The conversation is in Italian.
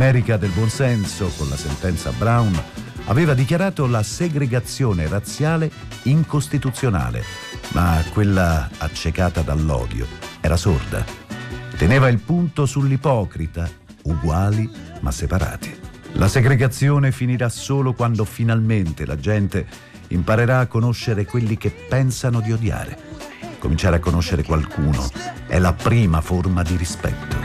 L'America del buonsenso, con la sentenza Brown, aveva dichiarato la segregazione razziale incostituzionale, ma quella accecata dall'odio era sorda. Teneva il punto sull'ipocrita, uguali ma separati. La segregazione finirà solo quando finalmente la gente imparerà a conoscere quelli che pensano di odiare. Cominciare a conoscere qualcuno è la prima forma di rispetto.